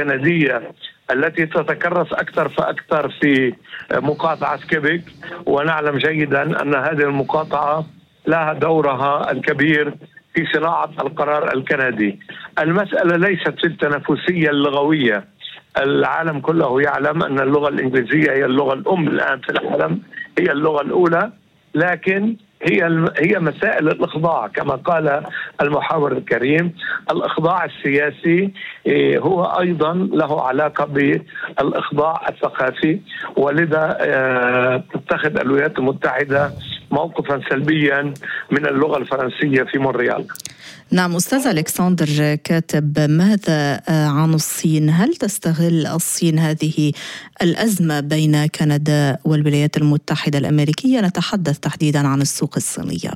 الكندية التي تتكرس أكثر فأكثر في مقاطعة كيبك، ونعلم جيدا أن هذه المقاطعة لها دورها الكبير في صناعة القرار الكندي. المسألة ليست في التنافسية اللغوية، العالم كله يعلم أن اللغة الإنجليزية هي اللغة الأم الآن في العالم، هي اللغة الأولى، لكن هي مسائل الإخضاع كما قال المحاور الكريم. الإخضاع السياسي هو أيضا له علاقة بالإخضاع الثقافي، ولذا تتخذ الولايات المتحدة موقفا سلبيا من اللغة الفرنسية في مونريال. نعم أستاذ ألكسندر كاتب، ماذا عن الصين؟ هل تستغل الصين هذه الأزمة بين كندا والولايات المتحدة الأمريكية؟ نتحدث تحديدا عن السوق الصينية.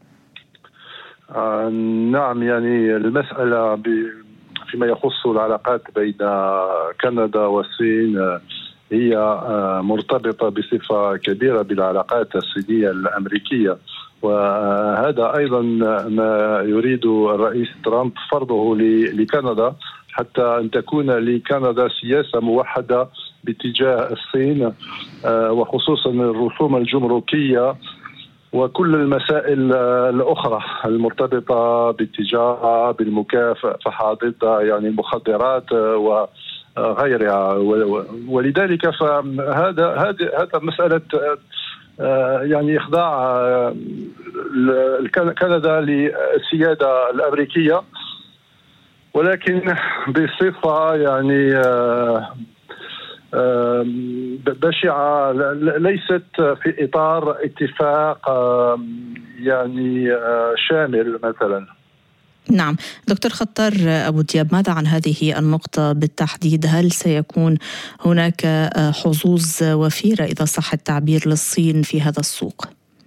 نعم، يعني المسألة فيما يخص العلاقات بين كندا والصين هي مرتبطة بصفة كبيرة بالعلاقات الصينية الأمريكية، وهذا أيضا ما يريد الرئيس ترامب فرضه لكندا، حتى أن تكون لكندا سياسة موحدة باتجاه الصين، وخصوصا الرسوم الجمركية وكل المسائل الأخرى المرتبطة بالتجارة، بالمكافحة ضد يعني المخدرات وغيرها. ولذلك فهذا مسألة يعني إخضاع كندا للسيادة الأمريكية، ولكن بصفة يعني بشعة، ليست في إطار اتفاق يعني شامل مثلا. نعم دكتور خطر أبو دياب، ماذا عن هذه النقطة بالتحديد؟ هل سيكون هناك حظوظ وفيرة إذا صح التعبير للصين في هذا السوق؟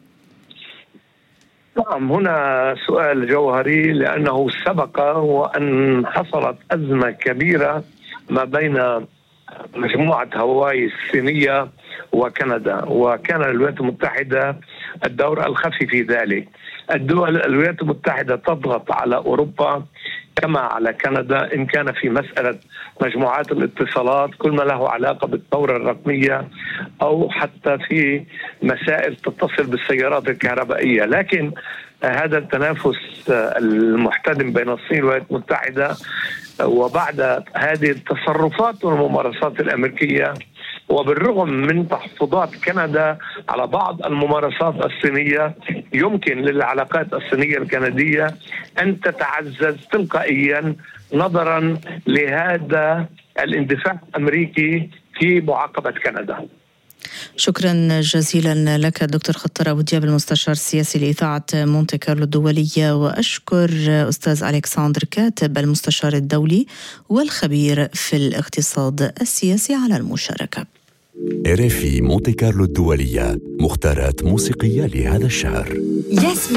نعم، هنا سؤال جوهري، لأنه سبق وأن حصلت أزمة كبيرة ما بين مجموعة هاواي الصينية وكندا، وكان الولايات المتحدة الدور الخفي في ذلك. الولايات المتحدة تضغط على أوروبا كما على كندا، إن كان في مسألة مجموعات الاتصالات كل ما له علاقة بالثورة الرقمية، أو حتى في مسائل تتصل بالسيارات الكهربائية. لكن هذا التنافس المحتدم بين الصين والولايات المتحدة، وبعد هذه التصرفات والممارسات الأمريكية، وبالرغم من تحفظات كندا على بعض الممارسات الصينية، يمكن للعلاقات الصينية الكندية أن تتعزز تلقائيا نظرا لهذا الاندفاع الأمريكي في معاقبة كندا. شكرا جزيلا لك دكتور خطر أبو دياب، المستشار السياسي لإذاعة مونتي كارلو الدولية، وأشكر أستاذ ألكسندر كاتب المستشار الدولي والخبير في الاقتصاد السياسي على المشاركة. RFI مونتي كارلو الدولية، مختارات موسيقية لهذا الشهر.